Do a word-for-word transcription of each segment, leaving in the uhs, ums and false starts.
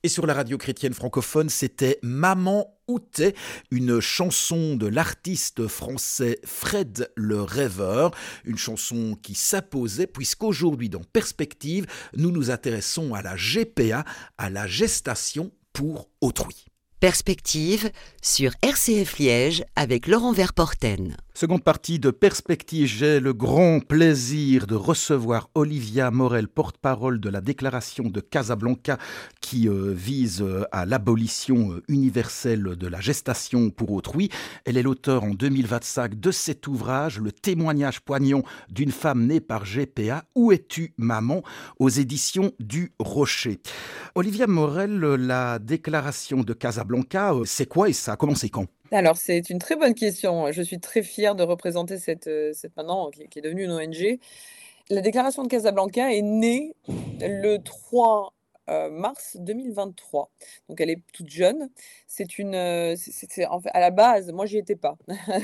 Et sur la radio chrétienne francophone, c'était Maman où t'es, une chanson de l'artiste français Fred le Rêveur, une chanson qui s'imposait puisqu'aujourd'hui dans Perspective, nous nous intéressons à la G P A, à la gestation pour autrui. Perspective sur R C F Liège avec Laurent Verporten. Seconde partie de Perspective, j'ai le grand plaisir de recevoir Olivia Morel, porte-parole de la déclaration de Casablanca qui euh, vise euh, à l'abolition euh, universelle de la gestation pour autrui. Elle est l'auteure en deux mille vingt-cinq de cet ouvrage, Le témoignage poignant d'une femme née par G P A, Où es-tu maman, aux éditions du Rocher. Olivia Morel, la déclaration de Casablanca, euh, c'est quoi et ça a commencé quand ? Alors, c'est une très bonne question. Je suis très fière de représenter cette, euh, cette maintenant qui, qui est devenue une O N G. La déclaration de Casablanca est née le trois euh, mars deux mille vingt-trois. Donc, elle est toute jeune. C'est une, euh, c'est, c'est- c'est- en fait, à la base, moi, j'y étais pas.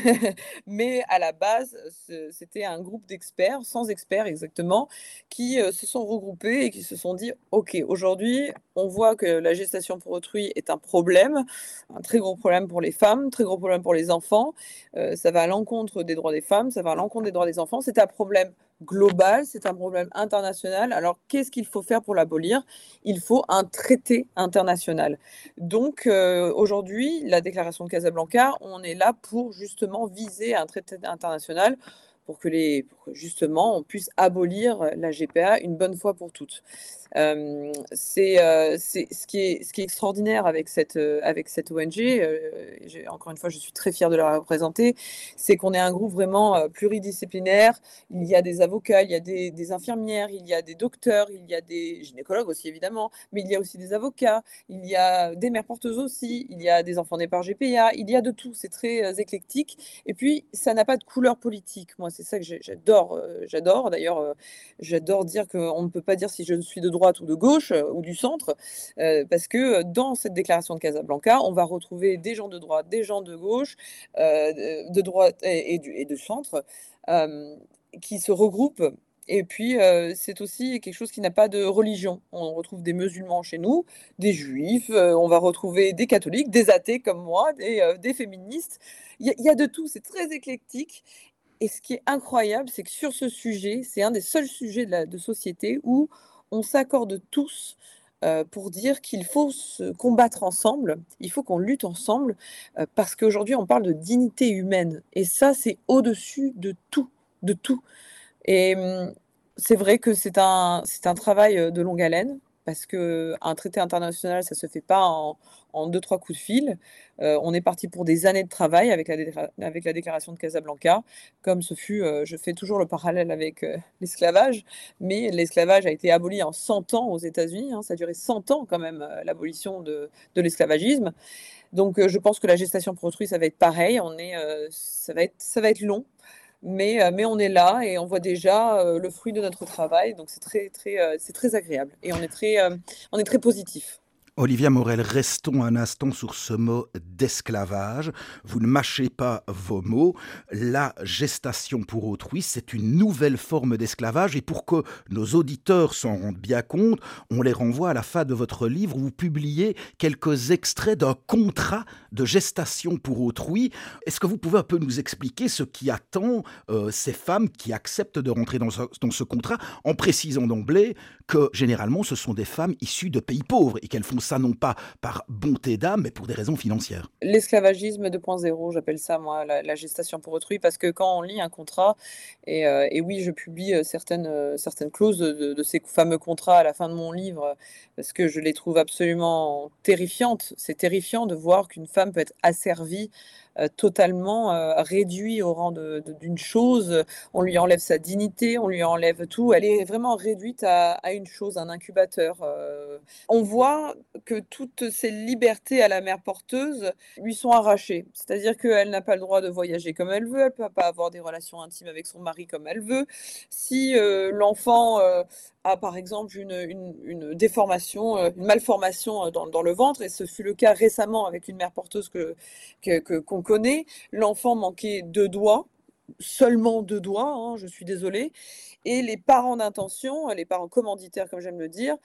Mais à la base, ce- c'était un groupe d'experts, sans experts exactement, qui euh, se sont regroupés et qui se sont dit, OK, aujourd'hui, on voit que la gestation pour autrui est un problème, un très gros problème pour les femmes, très gros problème pour les enfants. Euh, ça va à l'encontre des droits des femmes, ça va à l'encontre des droits des enfants. C'est un problème global, c'est un problème international. Alors, qu'est-ce qu'il faut faire pour l'abolir? Il faut un traité international. Donc, euh, aujourd'hui, la déclaration de Casablanca, on est là pour justement viser un traité international pour que, les, pour que justement on puisse abolir la G P A une bonne fois pour toutes. Euh, c'est euh, c'est ce qui est ce qui est extraordinaire avec cette euh, avec cette O N G. Euh, j'ai- encore une fois, je suis très fière de la représenter. C'est qu'on est un groupe vraiment euh, pluridisciplinaire. Il y a des avocats, il y a des, des infirmières, il y a des docteurs, il y a des gynécologues aussi évidemment, mais il y a aussi des avocats, il y a des mères porteuses aussi, il y a des enfants nés par G P A, il y a de tout. C'est très euh, éclectique. Et puis ça n'a pas de couleur politique. Moi, c'est ça que j'ai- j'adore. euh, J'adore. D'ailleurs, euh, j'adore dire qu'on ne peut pas dire si je suis de droite ou de gauche euh, ou du centre, euh, parce que dans cette déclaration de Casablanca, on va retrouver des gens de droite, des gens de gauche, euh, de droite et, et du, et de centre, euh, qui se regroupent. Et puis, euh, c'est aussi quelque chose qui n'a pas de religion. On retrouve des musulmans chez nous, des juifs, euh, on va retrouver des catholiques, des athées comme moi, des, euh, des féministes. Il y, a- il y a de tout, c'est très éclectique. Et ce qui est incroyable, c'est que sur ce sujet, c'est un des seuls sujets de, la, de société où on s'accorde tous euh, pour dire qu'il faut se combattre ensemble, il faut qu'on lutte ensemble, euh, parce qu'aujourd'hui, on parle de dignité humaine. Et ça, c'est au-dessus de tout, de tout. Et hum, c'est vrai que c'est un, c'est un travail euh, de longue haleine, parce qu'un traité international, ça ne se fait pas en, en deux, trois coups de fil. Euh, on est parti pour des années de travail avec la, décla- avec la déclaration de Casablanca, comme ce fut, euh, je fais toujours le parallèle avec euh, l'esclavage, mais l'esclavage a été aboli en cent ans aux États-Unis, hein, ça a duré cent ans quand même, euh, l'abolition de, de l'esclavagisme. Donc euh, je pense que la gestation pour autrui, ça va être pareil, on est, euh, ça va être, ça va être long. Mais, euh, mais on est là et on voit déjà euh, le fruit de notre travail, donc c'est très, très, euh, c'est très agréable et on est très, euh, on est très positif. Olivia Morel, restons un instant sur ce mot d'esclavage. Vous ne mâchez pas vos mots. La gestation pour autrui, c'est une nouvelle forme d'esclavage. Et pour que nos auditeurs s'en rendent bien compte, on les renvoie à la fin de votre livre où vous publiez quelques extraits d'un contrat de gestation pour autrui. Est-ce que vous pouvez un peu nous expliquer ce qui attend euh, ces femmes qui acceptent de rentrer dans ce, dans ce contrat, en précisant d'emblée que généralement ce sont des femmes issues de pays pauvres et qu'elles font ça non pas par bonté d'âme, mais pour des raisons financières. L'esclavagisme deux point zéro, j'appelle ça moi la, la gestation pour autrui, parce que quand on lit un contrat, et, euh, et oui, je publie euh, certaines, euh, certaines clauses de, de ces fameux contrats à la fin de mon livre, euh, parce que je les trouve absolument terrifiantes. C'est terrifiant de voir qu'une femme peut être asservie, euh, totalement euh, réduite au rang de- de- d'une chose. On lui enlève sa dignité, on lui enlève tout. Elle est vraiment réduite à, à une chose, un incubateur. euh. On voit que toutes ces libertés à la mère porteuse lui sont arrachées. C'est-à-dire qu'elle n'a pas le droit de voyager comme elle veut, elle ne peut pas avoir des relations intimes avec son mari comme elle veut. Si euh, l'enfant euh, a par exemple une, une- une déformation, euh, une malformation euh, dans, dans le ventre, et ce fut le cas récemment avec une mère porteuse que, que- que- qu'on connaît, l'enfant manquait deux doigts, seulement deux doigts, hein, je suis désolée, et les parents d'intention, les parents commanditaires comme j'aime le dire,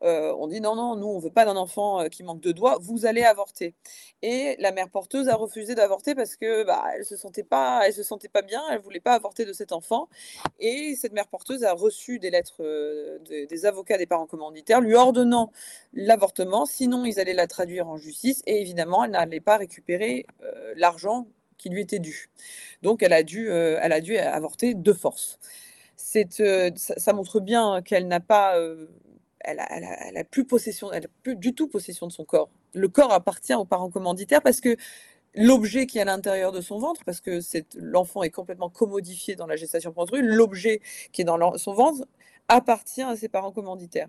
euh, on dit non, non, nous, on ne veut pas d'un enfant euh, qui manque de doigts, vous allez avorter. Et la mère porteuse a refusé d'avorter parce que bah, elle se sentait pas, elle se sentait pas bien, elle voulait pas avorter de cet enfant. Et cette mère porteuse a reçu des lettres euh, de- des avocats des parents commanditaires lui ordonnant l'avortement, sinon ils allaient la traduire en justice et évidemment elle n'allait pas récupérer euh, l'argent qui lui était dû. Donc elle a dû, euh, elle a dû avorter de force. C'est, euh, ça, ça montre bien qu'elle n'a pas, euh, elle a, elle a- elle a plus possession, elle a plus du tout possession de son corps. Le corps appartient aux parents commanditaires parce que l'objet qui est à l'intérieur de son ventre, parce que c'est, l'enfant est complètement commodifié dans la gestation pour autrui, l'objet qui est dans l'en- son ventre appartient à ses parents commanditaires.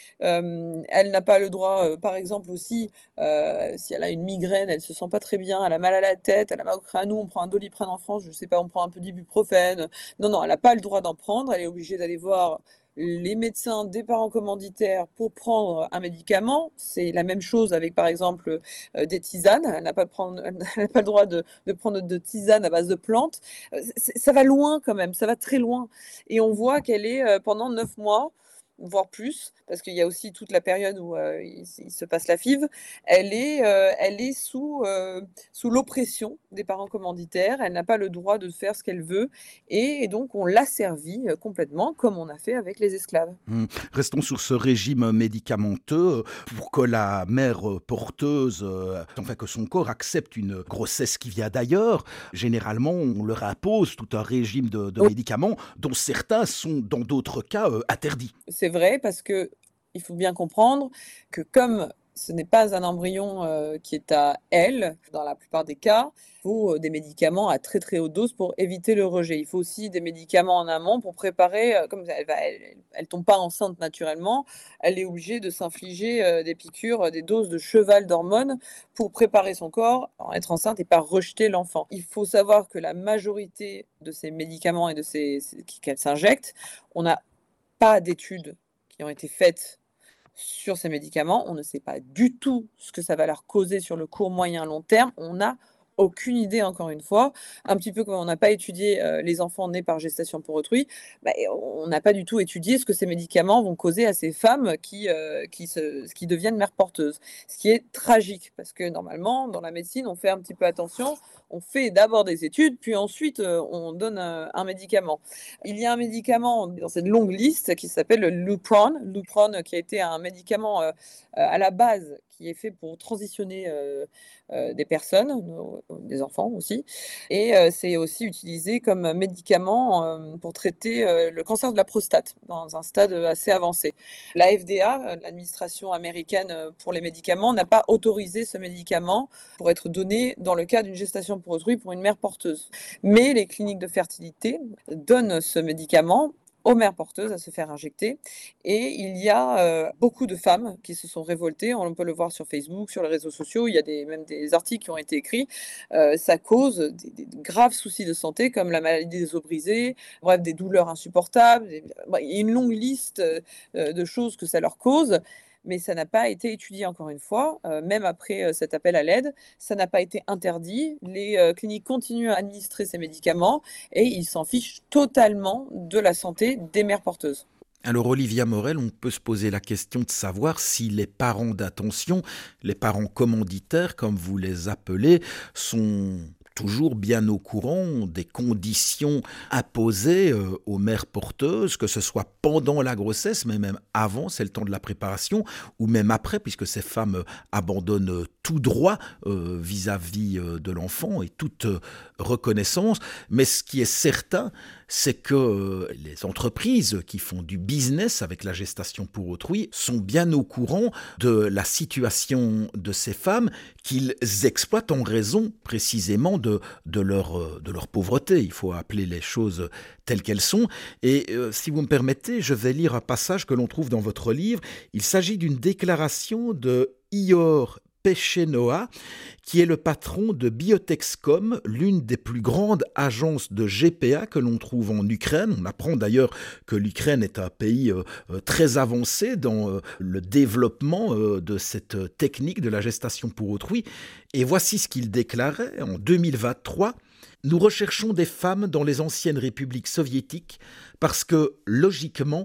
Euh, elle n'a pas le droit, euh, par exemple aussi, euh, si elle a une migraine, elle se sent pas très bien, elle a mal à la tête, elle a mal au crâne, nous on prend un Doliprane en France, je sais pas, on prend un peu d'ibuprofène. Non, non, elle n'a pas le droit d'en prendre, elle est obligée d'aller voir les médecins des parents commanditaires pour prendre un médicament. C'est la même chose avec, par exemple, euh, des tisanes. Elle n'a pas, prendre, elle n'a pas le droit de, de prendre de tisanes à base de plantes. Euh, c'est- ça va loin quand même, ça va très loin. Et on voit qu'elle est euh, pendant neuf mois voire plus, parce qu'il y a aussi toute la période où euh, il, il se passe la F I V, elle est, euh, elle est sous, euh, sous l'oppression des parents commanditaires, elle n'a pas le droit de faire ce qu'elle veut, et, et donc on l'asservit euh, complètement, comme on a fait avec les esclaves. Hum, Restons sur ce régime médicamenteux euh, pour que la mère euh, porteuse, euh, enfin que son corps accepte une grossesse qui vient d'ailleurs. Généralement, on leur impose tout un régime de, de Oui, médicaments dont certains sont, dans d'autres cas, euh, interdits. c'est vrai, parce que il faut bien comprendre que comme ce n'est pas un embryon euh, qui est à elle, dans la plupart des cas, il faut euh, des médicaments à très très haute dose pour éviter le rejet. Il faut aussi des médicaments en amont pour préparer, euh, comme elle va, elle, elle tombe pas enceinte naturellement, elle est obligée de s'infliger euh, des piqûres, euh, des doses de cheval d'hormones pour préparer son corps à être enceinte et pas rejeter l'enfant. Il faut savoir que la majorité de ces médicaments et de ces, ces- qu'elle s'injecte, on n'a pas d'études qui ont été faites sur ces médicaments. On ne sait pas du tout ce que ça va leur causer sur le court, moyen, long terme. On n'a aucune idée, encore une fois. Un petit peu comme on n'a pas étudié euh, les enfants nés par gestation pour autrui, bah, on n'a pas du tout étudié ce que ces médicaments vont causer à ces femmes qui, euh, qui, se, qui deviennent mères porteuses. Ce qui est tragique, parce que normalement, dans la médecine, on fait un petit peu attention. On fait d'abord des études, puis ensuite, euh, on donne un, un médicament. Il y a un médicament dans cette longue liste qui s'appelle le Lupron. Lupron, qui a été un médicament euh, à la base qui est fait pour transitionner euh, euh, des personnes, euh, des enfants aussi. Et euh, c'est aussi utilisé comme médicament euh, pour traiter euh, le cancer de la prostate dans un stade assez avancé. La F D A, l'administration américaine pour les médicaments, n'a pas autorisé ce médicament pour être donné dans le cas d'une gestation pour autrui pour une mère porteuse. Mais les cliniques de fertilité donnent ce médicament aux mères porteuses à se faire injecter. Et il y a euh, beaucoup de femmes qui se sont révoltées. On peut le voir sur Facebook, sur les réseaux sociaux. Il y a des, même des articles qui ont été écrits. Euh, ça cause des, des graves soucis de santé comme la maladie des os brisés, bref, des douleurs insupportables. Des- bon, il y a une longue liste euh, de choses que ça leur cause. Mais ça n'a pas été étudié encore une fois, euh, même après euh, cet appel à l'aide. Ça n'a pas été interdit. Les euh, cliniques continuent à administrer ces médicaments et ils s'en fichent totalement de la santé des mères porteuses. Alors Olivia Morel, on peut se poser la question de savoir si les parents d'attention, les parents commanditaires comme vous les appelez, sont toujours bien au courant des conditions imposées euh, aux mères porteuses, que ce soit pendant la grossesse, mais même avant, c'est le temps de la préparation, ou même après, puisque ces femmes euh, abandonnent euh, tout droit euh, vis-à-vis euh, de l'enfant et toute euh, reconnaissance. Mais ce qui est certain, c'est que euh, les entreprises qui font du business avec la gestation pour autrui sont bien au courant de la situation de ces femmes qu'ils exploitent en raison précisément de, de, leur, de leur pauvreté. Il faut appeler les choses telles qu'elles sont. Et euh, si vous me permettez, je vais lire un passage que l'on trouve dans votre livre. Il s'agit d'une déclaration de Ihor Pechenoa, qui est le patron de Biotexcom, l'une des plus grandes agences de G P A que l'on trouve en Ukraine. On apprend d'ailleurs que l'Ukraine est un pays euh, très avancé dans euh, le développement euh, de cette technique de la gestation pour autrui. Et voici ce qu'il déclarait en deux mille vingt-trois. « Nous recherchons des femmes dans les anciennes républiques soviétiques parce que, logiquement,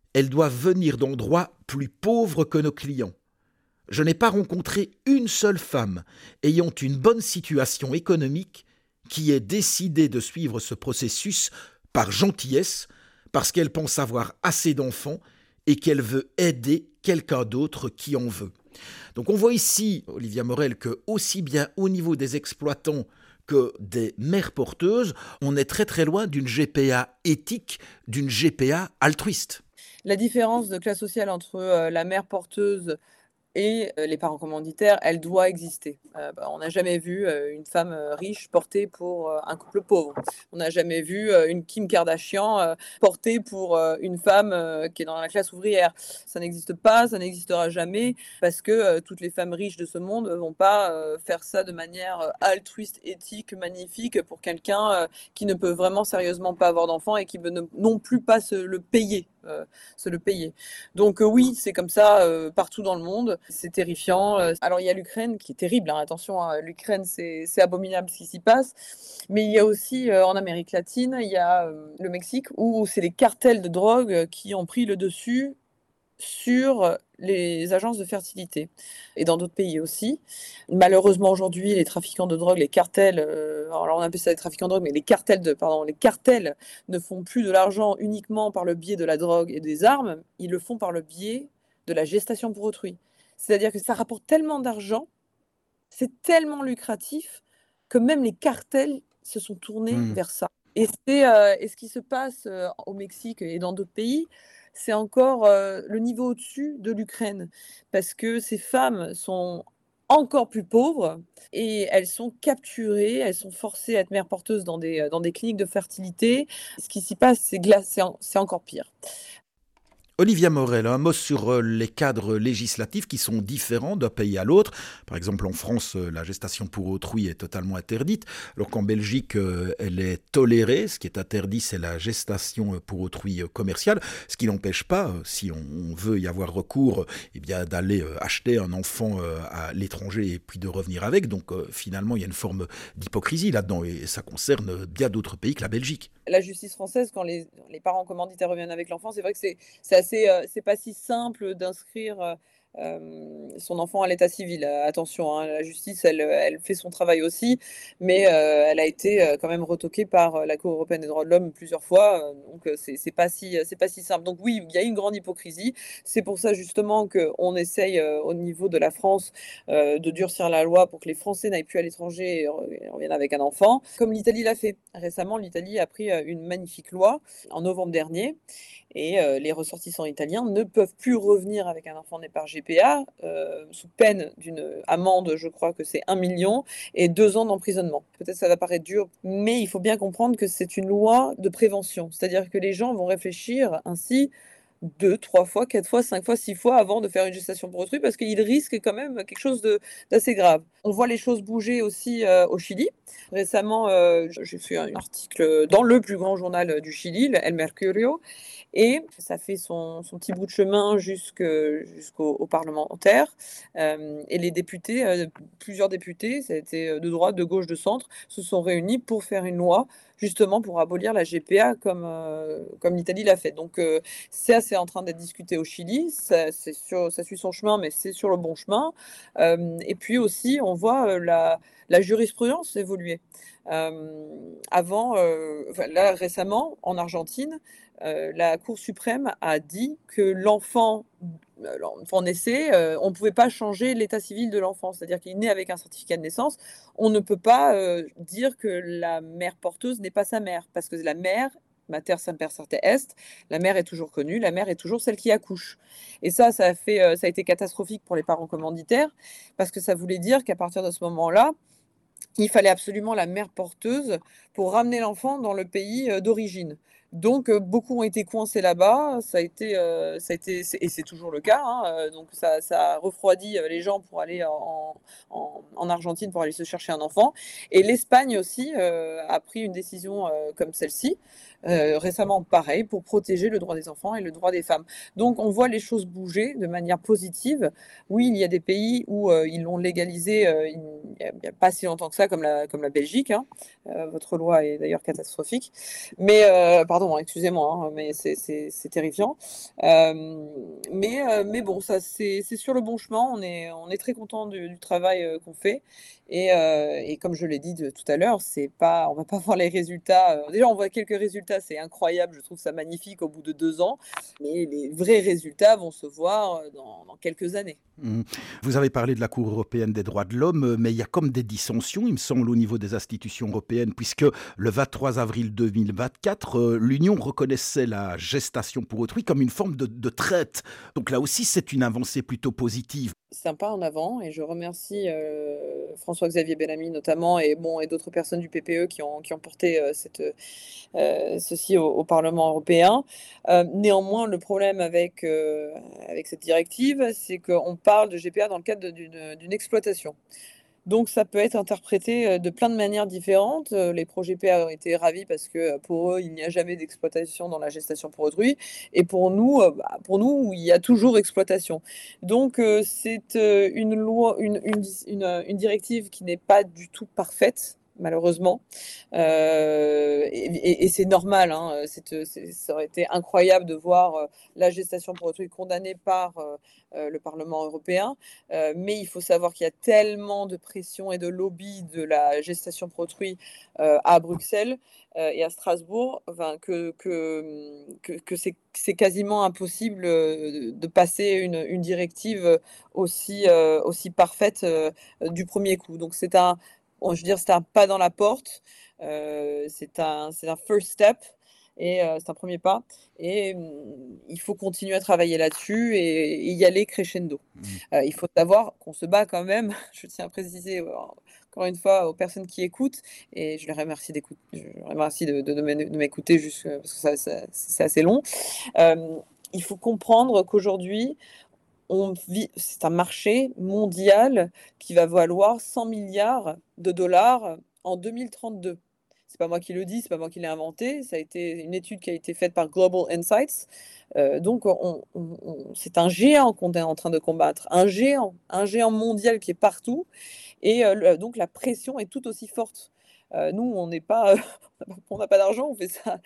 Elles doivent venir d'endroits plus pauvres que nos clients. Je n'ai pas rencontré une seule femme ayant une bonne situation économique qui ait décidé de suivre ce processus par gentillesse, parce qu'elle pense avoir assez d'enfants et qu'elle veut aider quelqu'un d'autre qui en veut. Donc on voit ici, Olivia Morel, que aussi bien au niveau des exploitants que des mères porteuses, on est très très loin d'une G P A éthique, d'une G P A altruiste. La différence de classe sociale entre euh, la mère porteuse et euh, les parents commanditaires, elle doit exister. Euh, bah, on n'a jamais vu euh, une femme euh, riche portée pour euh, un couple pauvre. On n'a jamais vu euh, une Kim Kardashian euh, portée pour euh, une femme euh, qui est dans la classe ouvrière. Ça n'existe pas, ça n'existera jamais, parce que euh, toutes les femmes riches de ce monde ne vont pas euh, faire ça de manière euh, altruiste, éthique, magnifique pour quelqu'un euh, qui ne peut vraiment sérieusement pas avoir d'enfant et qui ne peut non plus pas se le payer. Euh, se le payer. Donc euh, oui, c'est comme ça euh, partout dans le monde. C'est terrifiant. Euh, alors il y a l'Ukraine qui est terrible. Hein, attention, hein, l'Ukraine c'est, c'est abominable ce qui s'y passe. Mais il y a aussi euh, en Amérique latine, il y a euh, le Mexique où c'est les cartels de drogue qui ont pris le dessus sur les agences de fertilité et dans d'autres pays aussi. Malheureusement aujourd'hui, les trafiquants de drogue, les cartels, euh, alors on appelle ça les trafiquants de drogue, mais les cartels de, pardon, les cartels ne font plus de l'argent uniquement par le biais de la drogue et des armes, ils le font par le biais de la gestation pour autrui. C'est-à-dire que ça rapporte tellement d'argent, c'est tellement lucratif que même les cartels se sont tournés Mmh. vers ça. Et, c'est, euh, et ce qui se passe euh, au Mexique et dans d'autres pays, c'est encore euh, le niveau au-dessus de l'Ukraine, parce que ces femmes sont encore plus pauvres et elles sont capturées, elles sont forcées à être mères porteuses dans des, dans des cliniques de fertilité. Ce qui s'y passe, c'est, glace, c'est, en, c'est encore pire. Olivia Morel, un mot sur euh, les cadres législatifs qui sont différents d'un pays à l'autre. Par exemple, en France, euh, la gestation pour autrui est totalement interdite, alors qu'en Belgique, euh, elle est tolérée. Ce qui est interdit, c'est la gestation pour autrui euh, commerciale, ce qui n'empêche pas, euh, si on, on veut y avoir recours, euh, eh bien, d'aller euh, acheter un enfant euh, à l'étranger et puis de revenir avec. Donc euh, finalement, il y a une forme d'hypocrisie là-dedans et ça concerne bien d'autres pays que la Belgique. La justice française, quand les, les parents commanditaires reviennent avec l'enfant, c'est vrai que c'est, c'est assez, euh, c'est pas si simple d'inscrire euh, euh, son enfant à l'état civil. Euh, attention, hein, la justice, elle, elle fait son travail aussi, mais euh, elle a été euh, quand même retoquée par la Cour européenne des droits de l'homme plusieurs fois, euh, donc c'est, c'est pas si, c'est pas si simple. Donc oui, il y a une grande hypocrisie. C'est pour ça justement qu'on essaye euh, au niveau de la France euh, de durcir la loi pour que les Français n'aillent plus à l'étranger et reviennent avec un enfant, comme l'Italie l'a fait. Récemment, l'Italie a pris une magnifique loi en novembre dernier et euh, les ressortissants italiens ne peuvent plus revenir avec un enfant né par G P A euh, sous peine d'une amende, je crois que c'est un million et deux ans d'emprisonnement. Peut-être que ça va paraître dur, mais il faut bien comprendre que c'est une loi de prévention, c'est-à-dire que les gens vont réfléchir ainsi deux, trois fois, quatre fois, cinq fois, six fois avant de faire une gestation pour autrui parce qu'ils risquent quand même quelque chose de, d'assez grave. On voit les choses bouger aussi euh, au Chili. Récemment, euh, j'ai fait un article dans le plus grand journal du Chili, le El Mercurio, et ça fait son, son petit bout de chemin jusque, jusqu'au au parlementaire. Euh, et les députés, euh, plusieurs députés, ça a été de droite, de gauche, de centre, se sont réunis pour faire une loi justement pour abolir la G P A comme, euh, comme l'Italie l'a fait. Donc euh, ça, c'est en train d'être discuté au Chili, ça, c'est sur, ça suit son chemin, mais c'est sur le bon chemin. Euh, et puis aussi, on voit euh, la, la jurisprudence évoluer. Euh, avant, euh, enfin, là récemment, en Argentine, euh, la Cour suprême a dit que l'enfant, l'enfant naissait, euh, on ne pouvait pas changer l'état civil de l'enfant, c'est-à-dire qu'il naît avec un certificat de naissance. On ne peut pas euh, dire que la mère porteuse n'est pas sa mère, parce que la mère, mater semper certe est, la mère est toujours connue, la mère est toujours celle qui accouche. Et ça, ça a, fait, euh, ça a été catastrophique pour les parents commanditaires, parce que ça voulait dire qu'à partir de ce moment-là, il fallait absolument la mère porteuse pour ramener l'enfant dans le pays euh, d'origine. Donc, euh, beaucoup ont été coincés là-bas. Ça a été, euh, ça a été, c'est- et c'est toujours le cas. Hein, euh, donc, ça, ça a refroidi euh, les gens pour aller en, en- en Argentine pour aller se chercher un enfant. Et l'Espagne aussi euh, a pris une décision euh, comme celle-ci. euh, récemment pareil, pour protéger le droit des enfants et le droit des femmes. Donc on voit les choses bouger de manière positive. Oui, il y a des pays où euh, ils l'ont légalisé euh, il n'y a, a pas si longtemps que ça, comme la, comme la Belgique. Hein. Euh, votre loi est d'ailleurs catastrophique. Mais, euh, pardon, hein, excusez-moi, hein, mais c'est, c'est, c'est terrifiant. Euh, mais, euh, mais bon, ça, c'est, c'est sur le bon chemin. On est, on est très content du, du travail euh, qu'on fait. Et, euh, et comme je l'ai dit de, tout à l'heure, c'est pas, on va pas voir les résultats. Euh, déjà, on voit quelques résultats, c'est incroyable. Je trouve ça magnifique au bout de deux ans. Mais les vrais résultats vont se voir dans, dans quelques années. Mmh. Vous avez parlé de la Cour européenne des droits de l'homme, mais il y a comme des dissensions, il me semble, au niveau des institutions européennes, puisque le vingt-trois avril deux mille vingt-quatre, euh, l'Union reconnaissait la gestation pour autrui comme une forme de, de traite. Donc là aussi, c'est une avancée plutôt positive. C'est un pas en avant et je remercie euh, François-Xavier Bellamy notamment et, bon, et d'autres personnes du P P E qui ont, qui ont porté euh, cette, euh, ceci au, au Parlement européen. Euh, néanmoins, le problème avec, euh, avec cette directive, c'est qu'on parle de G P A dans le cadre d'une, d'une exploitation. Donc ça peut être interprété de plein de manières différentes. Les pro-G P A ont été ravis parce que pour eux, il n'y a jamais d'exploitation dans la gestation pour autrui. Et pour nous, bah, pour nous, il y a toujours exploitation. Donc c'est une loi, une, une, une, une directive qui n'est pas du tout parfaite, malheureusement. Euh, et, et, et c'est normal, hein, c'est, c'est, ça aurait été incroyable de voir euh, la gestation pour autrui condamnée par euh, euh, le Parlement européen, euh, mais il faut savoir qu'il y a tellement de pression et de lobby de la gestation pour autrui euh, à Bruxelles euh, et à Strasbourg, enfin, que, que, que, que c'est, c'est quasiment impossible de, de passer une, une directive aussi, euh, aussi parfaite euh, du premier coup. Donc c'est un Bon, je veux dire, c'est un pas dans la porte, euh, c'est un, c'est un first step, et euh, c'est un premier pas. Et hum, il faut continuer à travailler là-dessus et, et y aller crescendo. Mmh. Euh, il faut savoir qu'on se bat quand même, je tiens à préciser euh, encore une fois aux personnes qui écoutent, et je les remercie, d'écoute, je les remercie de, de, de m'écouter juste parce que ça, ça, c'est assez long. Euh, il faut comprendre qu'aujourd'hui, on vit, c'est un marché mondial qui va valoir cent milliards de dollars en deux mille trente-deux. C'est pas moi qui le dis, c'est pas moi qui l'ai inventé. Ça a été une étude qui a été faite par Global Insights. Euh, donc, on, on, on, c'est un géant qu'on est en train de combattre, un géant, un géant mondial qui est partout. Et euh, le, donc, la pression est tout aussi forte. Euh, nous, on n'est pas, euh, on n'a pas d'argent, on fait ça,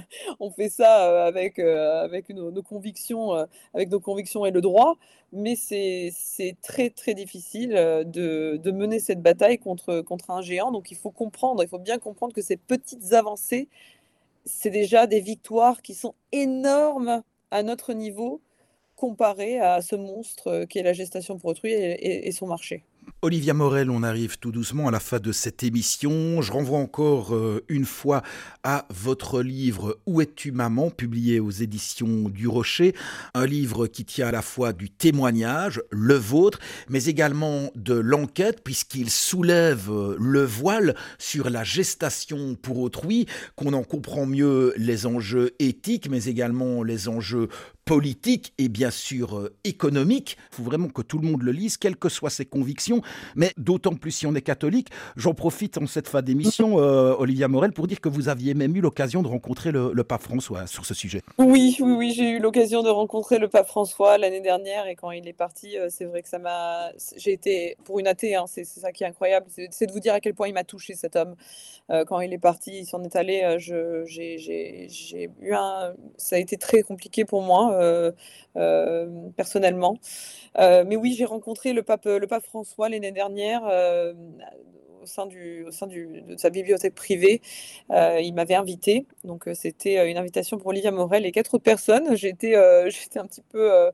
on fait ça euh, avec euh, avec nos, nos convictions, euh, avec nos convictions et le droit. Mais c'est c'est très très difficile euh, de, de mener cette bataille contre contre un géant. Donc, il faut comprendre, il faut bien comprendre que ces petites avancées, c'est déjà des victoires qui sont énormes à notre niveau comparé à ce monstre qui est la gestation pour autrui et, et, et son marché. Olivia Morel, on arrive tout doucement à la fin de cette émission. Je renvoie encore euh, une fois à votre livre Où es-tu maman, publié aux éditions du Rocher. Un livre qui tient à la fois du témoignage, le vôtre, mais également de l'enquête, puisqu'il soulève le voile sur la gestation pour autrui, qu'on en comprend mieux les enjeux éthiques, mais également les enjeux politique et bien sûr euh, économique. Il faut vraiment que tout le monde le lise, quelles que soient ses convictions, mais d'autant plus si on est catholique. J'en profite en cette fin d'émission, euh, Olivia Morel, pour dire que vous aviez même eu l'occasion de rencontrer le, le pape François sur ce sujet. Oui, oui, oui, j'ai eu l'occasion de rencontrer le pape François l'année dernière et quand il est parti, euh, c'est vrai que ça m'a... J'ai été, pour une athée, hein, c'est, c'est ça qui est incroyable, c'est, c'est de vous dire à quel point il m'a touché cet homme. Euh, quand il est parti, il s'en est allé, euh, je, j'ai, j'ai, j'ai eu un... ça a été très compliqué pour moi, euh, euh, personnellement. Euh, mais oui, j'ai rencontré le pape, le pape François l'année dernière euh, au sein, du, au sein du, de sa bibliothèque privée. Euh, il m'avait invité, donc euh, c'était une invitation pour Olivia Morel et quatre autres personnes. J'étais, euh, j'étais un petit peu euh,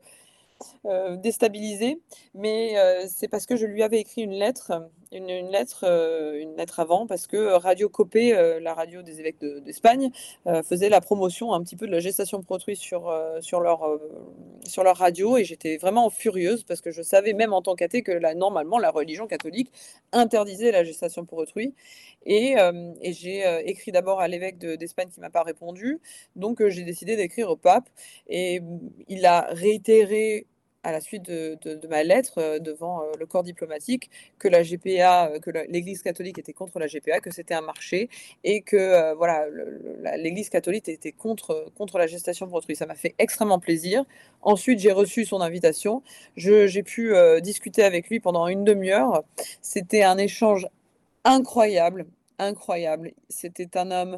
euh, déstabilisée, mais euh, c'est parce que je lui avais écrit une lettre, une, une lettre, euh, une lettre avant, parce que Radio Copé, euh, la radio des évêques de, d'Espagne, euh, faisait la promotion un petit peu de la gestation pour autrui sur, euh, sur, leur, euh, sur leur radio, et j'étais vraiment furieuse parce que je savais même en tant qu'athée que là, normalement la religion catholique interdisait la gestation pour autrui, et, euh, et j'ai euh, écrit d'abord à l'évêque de, d'Espagne qui m'a pas répondu, donc euh, j'ai décidé d'écrire au pape, et il a réitéré à la suite de, de, de ma lettre euh, devant euh, le corps diplomatique, que la G P A, euh, que la- l'Église catholique était contre la G P A, que c'était un marché et que euh, voilà, le- le- la- l'Église catholique était contre, contre la gestation pour autrui. Ça m'a fait extrêmement plaisir. Ensuite, j'ai reçu son invitation. Je- j'ai pu euh, discuter avec lui pendant une demi-heure. C'était un échange incroyable, incroyable. C'était un homme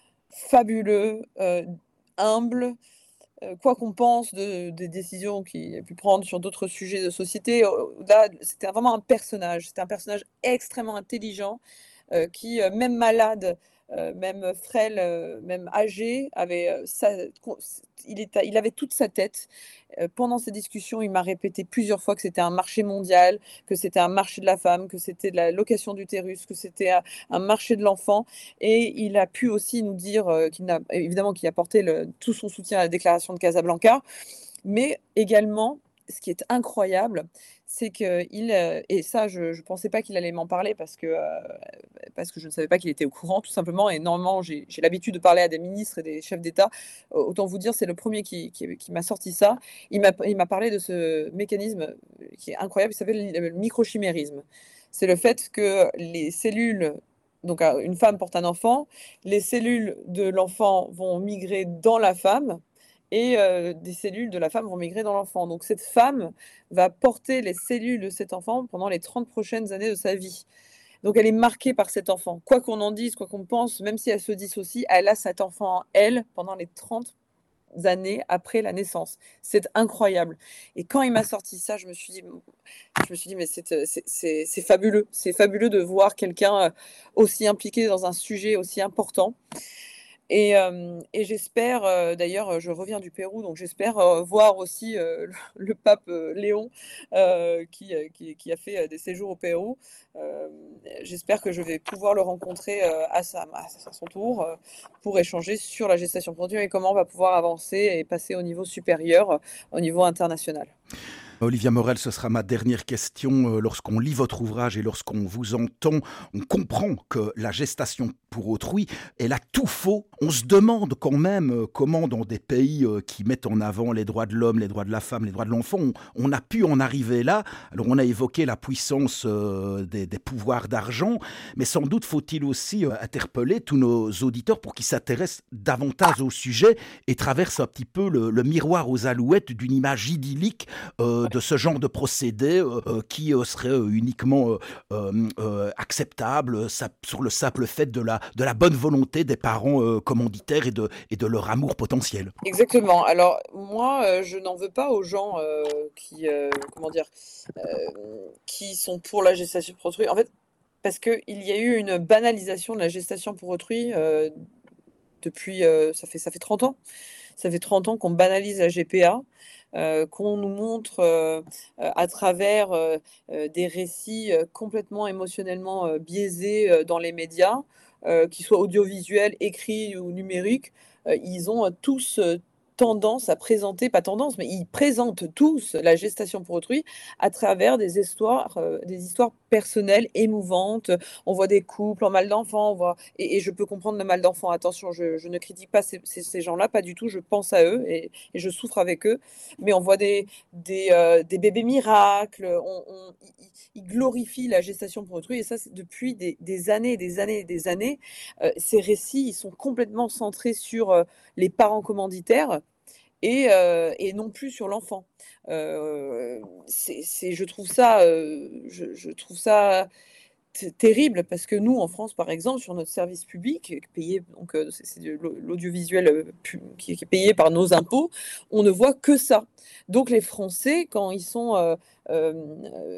fabuleux, euh, humble, euh, quoi qu'on pense de, des décisions qu'il a pu prendre sur d'autres sujets de société. euh, Là, c'était vraiment un personnage. C'était un personnage extrêmement intelligent euh, qui, euh, même malade, euh, même frêle, euh, même âgé, avait, euh, sa- il, était- il avait toute sa tête. Euh, pendant ces discussions, il m'a répété plusieurs fois que c'était un marché mondial, que c'était un marché de la femme, que c'était de la location d'utérus, que c'était un, un marché de l'enfant. Et il a pu aussi nous dire euh, qu'il n'a évidemment qu'il apportait le- tout son soutien à la déclaration de Casablanca, mais également, ce qui est incroyable, c'est qu'il, euh, et ça, je ne pensais pas qu'il allait m'en parler parce que, euh, parce que je ne savais pas qu'il était au courant, tout simplement. Et normalement, j'ai j'ai l'habitude de parler à des ministres et des chefs d'État. Euh, Autant vous dire, c'est le premier qui, qui, qui m'a sorti ça. Il m'a il m'a parlé de ce mécanisme qui est incroyable, qui s'appelle le microchimérisme. C'est le fait que les cellules, donc euh, une femme porte un enfant, les cellules de l'enfant vont migrer dans la femme et euh, des cellules de la femme vont migrer dans l'enfant. Donc cette femme va porter les cellules de cet enfant pendant les trente prochaines années de sa vie. Donc elle est marquée par cet enfant. Quoi qu'on en dise, quoi qu'on pense, même si elle se dissocie, elle a cet enfant en elle pendant les trente années après la naissance. C'est incroyable. Et quand il m'a sorti ça, je me suis dit, je me suis dit mais c'est c'est- c'est- c'est fabuleux. C'est fabuleux de voir quelqu'un euh, aussi impliqué dans un sujet aussi important. Et, euh, et j'espère, euh, d'ailleurs, je reviens du Pérou, donc j'espère euh, voir aussi euh, le, le pape euh, Léon euh, qui, euh, qui, qui a fait euh, des séjours au Pérou. Euh, J'espère que je vais pouvoir le rencontrer euh, à, sa, à son tour euh, pour échanger sur la gestation pour autrui et comment on va pouvoir avancer et passer au niveau supérieur, euh, au niveau international. Olivia Morel, ce sera ma dernière question. Euh, Lorsqu'on lit votre ouvrage et lorsqu'on vous entend, on comprend que la gestation pour autrui, elle a tout faux. On se demande quand même euh, comment dans des pays euh, qui mettent en avant les droits de l'homme, les droits de la femme, les droits de l'enfant, on, on a pu en arriver là. Alors on a évoqué la puissance euh, des, des pouvoirs d'argent, mais sans doute faut-il aussi euh, interpeller tous nos auditeurs pour qu'ils s'intéressent davantage au sujet et traversent un petit peu le, le miroir aux alouettes d'une image idyllique euh, de ce genre de procédé euh, euh, qui euh, serait euh, uniquement euh, euh, euh, acceptable ça, sur le simple fait de la, de la bonne volonté des parents euh, commanditaires et de, et de leur amour potentiel. Exactement. Alors moi, euh, je n'en veux pas aux gens euh, qui, euh, comment dire, euh, qui sont pour la gestation pour autrui. En fait, parce qu'il y a eu une banalisation de la gestation pour autrui euh, depuis, euh, ça fait, ça fait trente ans. Ça fait trente ans qu'on banalise la G P A, euh, qu'on nous montre euh, euh, à travers euh, euh, des récits euh, complètement émotionnellement euh, biaisés euh, dans les médias, euh, qu'ils soient audiovisuels, écrits ou numériques. Euh, ils ont euh, tous euh, tendance à présenter, pas tendance, mais ils présentent tous la gestation pour autrui à travers des histoires, euh, des histoires personnelles, émouvantes. On voit des couples en mal d'enfants, on voit, et, et je peux comprendre le mal d'enfant. Attention, je, je ne critique pas ces, ces, ces gens-là, pas du tout. Je pense à eux et, et je souffre avec eux. Mais on voit des, des, euh, des bébés miracles. On, on, ils, ils glorifient la gestation pour autrui. Et ça, c'est depuis des, des années, des années, et des années. Euh, ces récits, ils sont complètement centrés sur euh, les parents commanditaires et, euh, et non plus sur l'enfant. Euh, c'est, c'est, je trouve ça, euh, je, je trouve ça c'est terrible parce que nous, en France, par exemple, sur notre service public, payé, donc euh, c'est c'est de l'au- l'audiovisuel euh, pu- qui est qui est payé par nos impôts, on ne voit que ça. Donc les Français, quand ils sont, euh, euh, euh,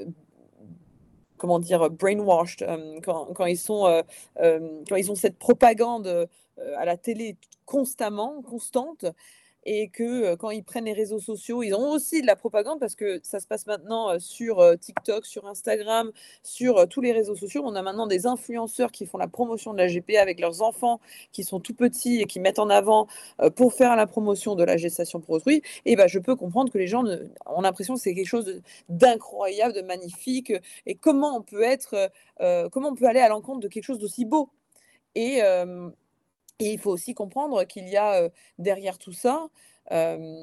comment dire, brainwashed, euh, quand, quand ils sont, euh, euh, quand ils ont cette propagande euh, à la télé constamment, constante, et que euh, quand ils prennent les réseaux sociaux, ils ont aussi de la propagande parce que ça se passe maintenant euh, sur euh, TikTok, sur Instagram, sur euh, tous les réseaux sociaux. On a maintenant des influenceurs qui font la promotion de la G P A avec leurs enfants qui sont tout petits et qui mettent en avant euh, pour faire la promotion de la gestation pour autrui. Et ben, je peux comprendre que les gens ne- ont l'impression que c'est quelque chose de- d'incroyable, de magnifique. Et comment on peut être, euh, comment on peut aller à l'encontre de quelque chose d'aussi beau. Et, euh, et il faut aussi comprendre qu'il y a euh, derrière tout ça euh,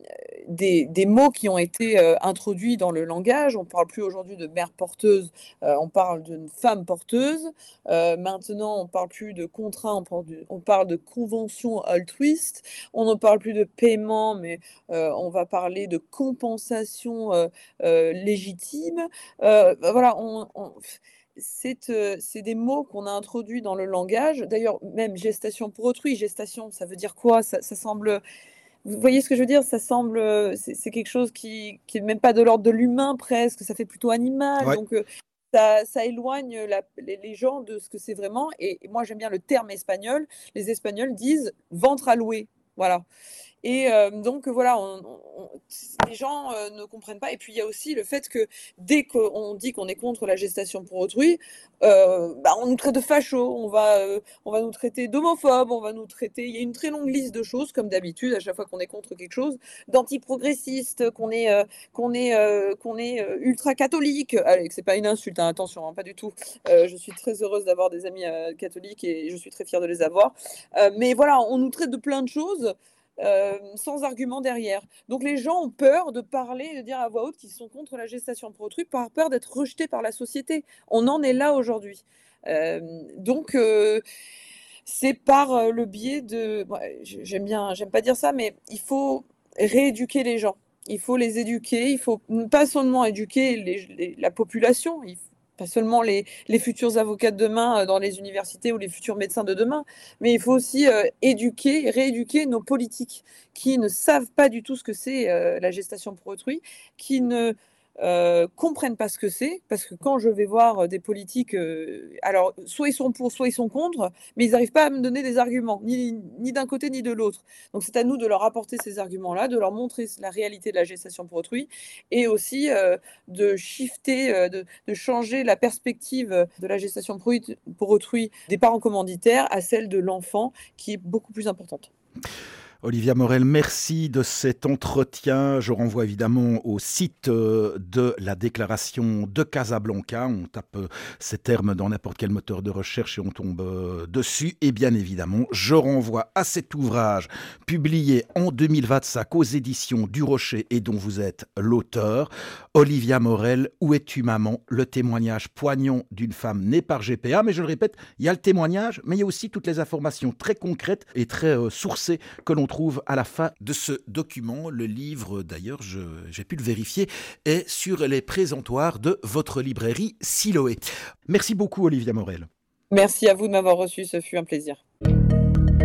des, des mots qui ont été euh, introduits dans le langage. On ne parle plus aujourd'hui de mère porteuse, euh, on parle d'une femme porteuse. Euh, maintenant, on ne parle plus de contrat, on parle de, on parle de convention altruiste. On ne parle plus de paiement, mais euh, on va parler de compensation euh, euh, légitime. Euh, voilà, on, on, c'est, euh, c'est des mots qu'on a introduits dans le langage. D'ailleurs, même gestation pour autrui, gestation, ça veut dire quoi? ça, ça semble... Vous voyez ce que je veux dire? Ça semble, euh, c'est c'est quelque chose qui, qui est même pas de l'ordre de l'humain presque, ça fait plutôt animal. Ouais. Donc, euh, ça, ça éloigne la- les, les gens de ce que c'est vraiment. Et, et moi, j'aime bien le terme espagnol. Les Espagnols disent ventre à louer. Voilà. Et euh, donc voilà, on, on- les gens euh, ne comprennent pas. Et puis il y a aussi le fait que dès qu'on dit qu'on est contre la gestation pour autrui, euh, bah, on nous traite de fachos, on va, euh, on va nous traiter d'homophobes, on va nous traiter. Il y a une très longue liste de choses, comme d'habitude, à chaque fois qu'on est contre quelque chose, d'antiprogressistes, qu'on est, euh, qu'on est, euh, qu'on est euh, ultra-catholique. Allez, c'est pas une insulte, hein, attention, hein, pas du tout. Euh, je suis très heureuse d'avoir des amis euh, catholiques et je suis très fière de les avoir. Euh, mais voilà, on nous traite de plein de choses euh, sans argument derrière. Donc les gens ont peur de parler, de dire à voix haute qu'ils sont contre la gestation pour autrui par peur d'être rejetés par la société. On en est là aujourd'hui. Euh, donc euh, c'est par euh, le biais de... Bon, j'aime bien, j'aime pas dire ça, mais il faut rééduquer les gens. Il faut les éduquer, il faut pas seulement éduquer les, les, la population, il pas seulement les, les futurs avocats de demain euh, dans les universités ou les futurs médecins de demain, mais il faut aussi euh, éduquer, rééduquer nos politiques qui ne savent pas du tout ce que c'est euh, la gestation pour autrui, qui ne euh, comprennent pas ce que c'est, parce que quand je vais voir des politiques, euh, alors soit ils sont pour, soit ils sont contre, mais ils n'arrivent pas à me donner des arguments, ni, ni d'un côté ni de l'autre. Donc c'est à nous de leur apporter ces arguments-là, de leur montrer la réalité de la gestation pour autrui, et aussi euh, de shifter, euh, de, de changer la perspective de la gestation pour, pour autrui des parents commanditaires à celle de l'enfant, qui est beaucoup plus importante. Olivia Morel, merci de cet entretien. Je renvoie évidemment au site euh, de la déclaration de Casablanca. On tape euh, ces termes dans n'importe quel moteur de recherche et on tombe euh, dessus. Et bien évidemment, je renvoie à cet ouvrage publié en deux mille vingt-cinq aux éditions du Rocher et dont vous êtes l'auteur. Olivia Morel, Où es-tu maman? Le témoignage poignant d'une femme née par G P A. Mais je le répète, il y a le témoignage, mais il y a aussi toutes les informations très concrètes et très euh, sourcées que l'on trouve à la fin de ce document. Le livre, d'ailleurs, je, j'ai pu le vérifier, est sur les présentoirs de votre librairie Siloé. Merci beaucoup, Olivia Morel. Merci à vous de m'avoir reçu, ce fut un plaisir.